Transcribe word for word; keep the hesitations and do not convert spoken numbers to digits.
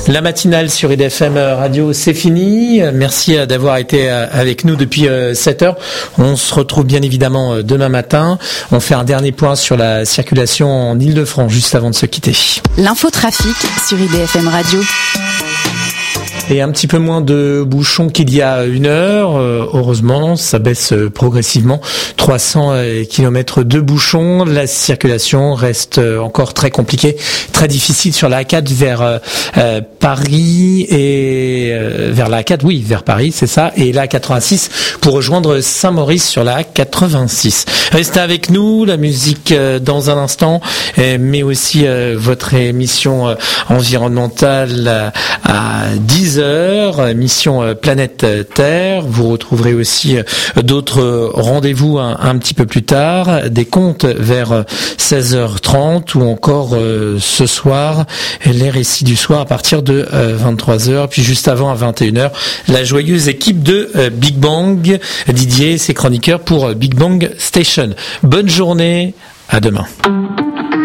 La matinale sur I D F M Radio, c'est fini. Merci d'avoir été avec nous depuis sept heures. On se retrouve bien évidemment demain matin. On fait un dernier point sur la circulation en Ile-de-France juste avant de se quitter. L'infotrafic sur I D F M Radio. Et un petit peu moins de bouchons qu'il y a une heure. Euh, heureusement, ça baisse progressivement. trois cents kilomètres de bouchons. La circulation reste encore très compliquée, très difficile sur la A quatre vers euh, Paris et euh, vers la A quatre, oui, vers Paris, c'est ça. Et la A quatre-vingt-six pour rejoindre Saint-Maurice sur la A quatre-vingt-six. Restez avec nous, la musique euh, dans un instant, euh, mais aussi euh, votre émission euh, environnementale euh, à dix heures, émission Planète Terre. Vous retrouverez aussi d'autres rendez-vous un, un petit peu plus tard, des comptes vers seize heures trente ou encore euh, ce soir, les récits du soir à partir de euh, vingt-trois heures, puis juste avant à vingt et une heures, la joyeuse équipe de euh, Big Bang, Didier et ses chroniqueurs pour Big Bang Station. Bonne journée, à demain.